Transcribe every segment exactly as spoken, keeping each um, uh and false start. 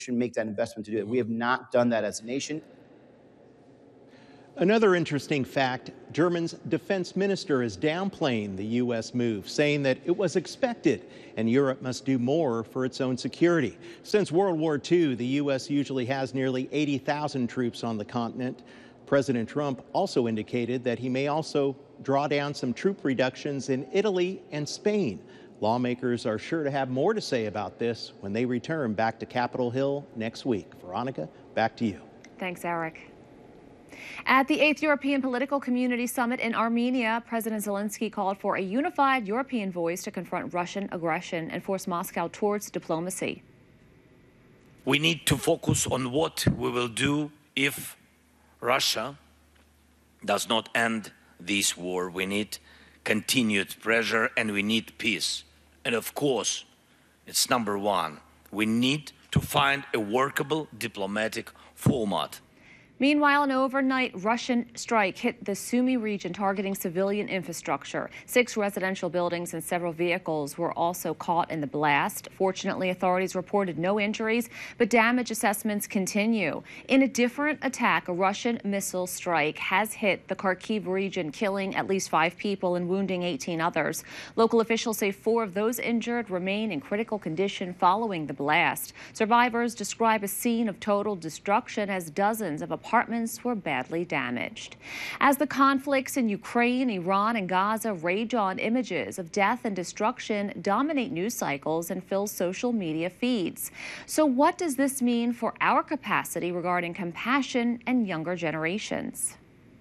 make that investment to do it. We have not done that as a nation. Another interesting fact, Germany's defense minister is downplaying the U S move, saying that it was expected and Europe must do more for its own security. Since World War Two, the U S usually has nearly eighty thousand troops on the continent. President Trump also indicated that he may also draw down some troop reductions in Italy and Spain. Lawmakers are sure to have more to say about this when they return back to Capitol Hill next week. Veronica, back to you. Thanks, Eric. At the eighth European Political Community Summit in Armenia, President Zelensky called for a unified European voice to confront Russian aggression and force Moscow towards diplomacy. We need to focus on what we will do if Russia does not end this war. We need continued pressure and we need peace. And of course, it's number one. We need to find a workable diplomatic format. Meanwhile, an overnight Russian strike hit the Sumy region, targeting civilian infrastructure. Six residential buildings and several vehicles were also caught in the blast. Fortunately, authorities reported no injuries, but damage assessments continue. In a different attack, a Russian missile strike has hit the Kharkiv region, killing at least five people and wounding eighteen others. Local officials say four of those injured remain in critical condition following the blast. Survivors describe a scene of total destruction as dozens of apartments Apartments were badly damaged. As the conflicts in Ukraine, Iran, and Gaza rage on, images of death and destruction dominate news cycles and fill social media feeds. So what does this mean for our capacity regarding compassion and younger generations?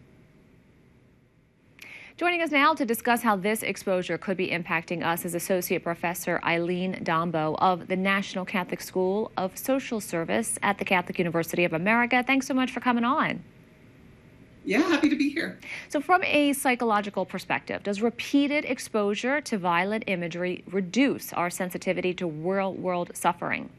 Joining us now to discuss how this exposure could be impacting us is Associate Professor Eileen Dombo of the National Catholic School of Social Service at the Catholic University of America. Thanks so much for coming on. Yeah, happy to be here. So from a psychological perspective, does repeated exposure to violent imagery reduce our sensitivity to real-world suffering?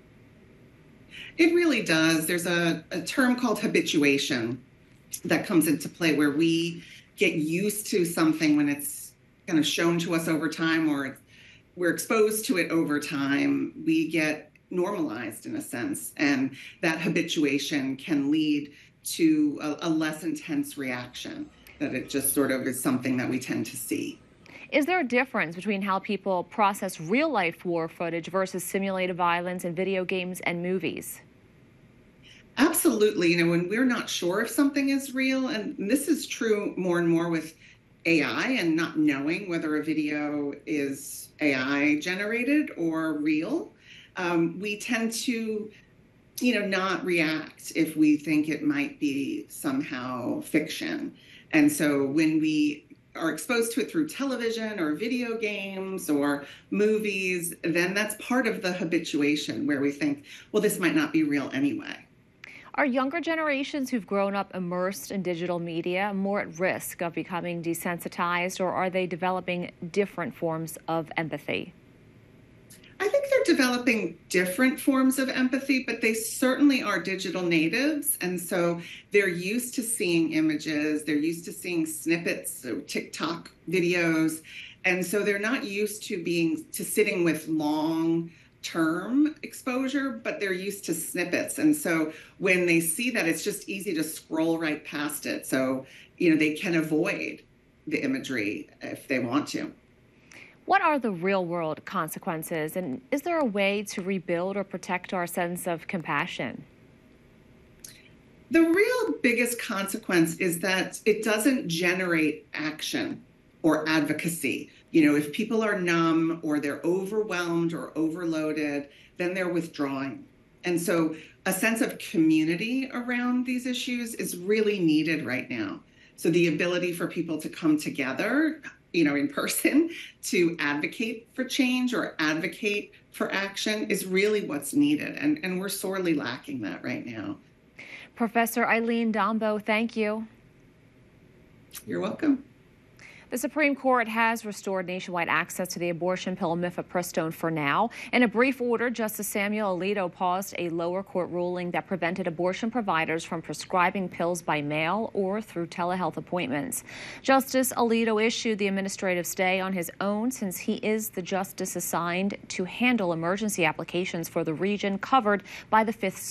It really does. There's a, a term called habituation that comes into play where we get used to something when it's kind of shown to us over time, or it's, we're exposed to it over time. We get normalized in a sense, and that habituation can lead to a, a less intense reaction, that it just sort of is something that we tend to see. Is there a difference between how people process real-life war footage versus simulated violence in video games and movies? Absolutely. You know, when we're not sure if something is real, and this is true more and more with A I and not knowing whether a video is A I generated or real, um, we tend to, you know, not react if we think it might be somehow fiction. And so when we are exposed to it through television or video games or movies, then that's part of the habituation where we think, well, this might not be real anyway. Are younger generations who've grown up immersed in digital media more at risk of becoming desensitized, or are they developing different forms of empathy? I think they're developing different forms of empathy, but they certainly are digital natives. And so they're used to seeing images, they're used to seeing snippets, so TikTok videos. And so they're not used to being, to sitting with long term exposure, but they're used to snippets. And so when they see that, it's just easy to scroll right past it. So, you know, they can avoid the imagery if they want to. What are the real world consequences? And is there a way to rebuild or protect our sense of compassion? The real biggest consequence is that it doesn't generate action or advocacy. You know, if people are numb or they're overwhelmed or overloaded, then they're withdrawing. And so a sense of community around these issues is really needed right now. So the ability for people to come together, you know, in person to advocate for change or advocate for action is really what's needed. And, and we're sorely lacking that right now. Professor Eileen Dombo, thank you. You're welcome. The Supreme Court has restored nationwide access to the abortion pill mifepristone for now. In a brief order, Justice Samuel Alito paused a lower court ruling that prevented abortion providers from prescribing pills by mail or through telehealth appointments. Justice Alito issued the administrative stay on his own since he is the justice assigned to handle emergency applications for the region covered by the Fifth